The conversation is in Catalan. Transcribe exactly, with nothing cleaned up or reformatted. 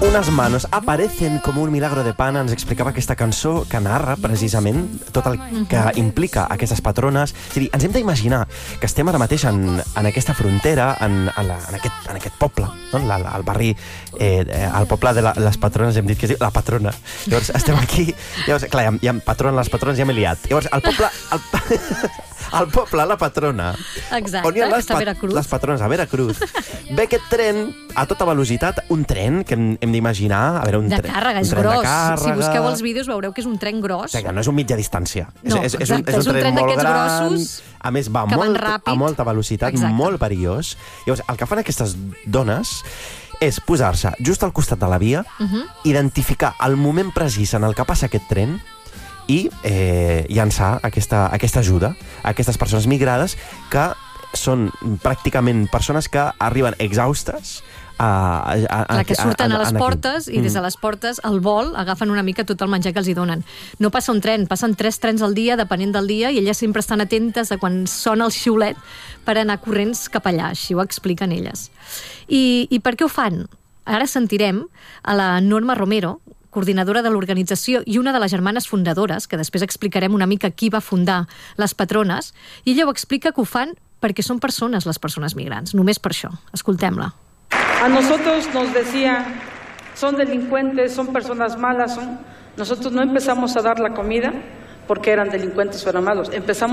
Unas manos aparecen como un milagro de pan. Ens explicava aquesta cançó que narra precisament tot el que implica aquestes patrones. És a dir, ens hem d'imaginar que estem ara mateix en, en aquesta frontera, en, en, la, en, aquest, en aquest poble, no? La, la, el barri, eh, el poble de la, les patrones, hem dit que es diu la patrona. Llavors estem aquí, llavors, clar, hi ha, hi ha patrones, les patrones, ja m'he liat. Llavors, el poble... El, el poble, la patrona. Exacte, on hi ha les, està a Veracruz. les patrones a Veracruz. Ve aquest tren a tota velocitat, un tren que hem, hem d'imaginar... A veure, un de tren, càrrega, és un tren gros. de càrrega. Si busqueu els vídeos veureu que és un tren gros. O sigui, no és un mitja distància. No, és, és, és, un, exacte, és un és un tren, tren molt d'aquests gran, grossos a més va que van molt, ràpid. a molta velocitat, Exacte. molt perillós. Llavors, el que fan aquestes dones és posar-se just al costat de la via, Uh -huh. identificar el moment precís en el que passa aquest tren i eh, llançar aquesta, aquesta ajuda a aquestes persones migrades que són pràcticament persones que arriben exhaustes a, a, a, Clar, que surten a, a, a les aquí. portes i des de les portes al vol agafen una mica tot el menjar que els hi donen. No passa un tren, passen tres trens al dia, depenent del dia, i elles sempre estan atentes a quan sona el xiulet per anar corrents cap allà, així ho expliquen elles. I, i per què ho fan? Ara sentirem a la Norma Romero, coordinadora de l'organització i una de les germanes fundadores, que després explicarem una mica qui va fundar les patrones, i ella ho explica que ho fan perquè són persones, les persones migrants, només per això. Escoltem-la. A nosotros nos decía, son delincuentes, son personas malas, son... Nosotros no empezamos a dar la comida porque eran delincuentes o eran malos, empezamos